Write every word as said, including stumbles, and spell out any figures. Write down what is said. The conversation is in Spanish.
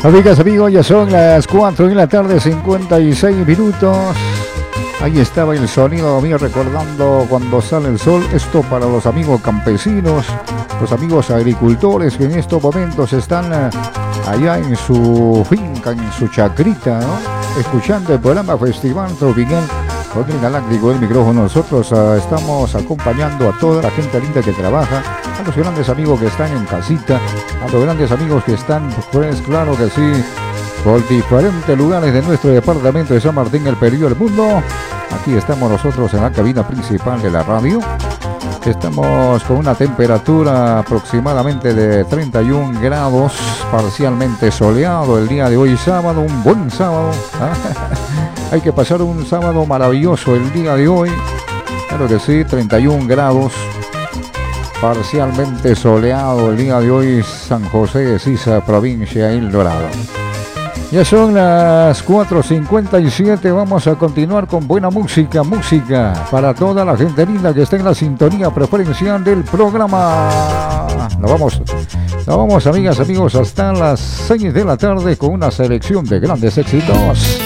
Amigas, amigos, ya son las cuatro de la tarde, cincuenta y seis minutos. Ahí estaba el sonido mío recordando cuando sale el sol. Esto para los amigos campesinos, los amigos agricultores que en estos momentos están allá en su finca, en su chacrita, ¿no? Escuchando el programa Festival Tropical con el galáctico del micrófono. Nosotros uh, estamos acompañando a toda la gente linda que trabaja, a los grandes amigos que están en casita, a los grandes amigos que están, pues claro que sí, por diferentes lugares de nuestro departamento de San Martín, el Perú, el mundo. Aquí estamos nosotros en la cabina principal de la radio. Estamos con una temperatura aproximadamente de treinta y un grados, parcialmente soleado el día de hoy, sábado, un buen sábado. Hay que pasar un sábado maravilloso el día de hoy. Claro que sí, treinta y un grados, parcialmente soleado el día de hoy, San José de Sisa, provincia de El Dorado. Ya son las cuatro cincuenta y siete, vamos a continuar con buena música, música para toda la gente linda que está en la sintonía preferencial del programa. Nos vamos, nos vamos amigas, amigos, hasta las seis de la tarde con una selección de grandes éxitos.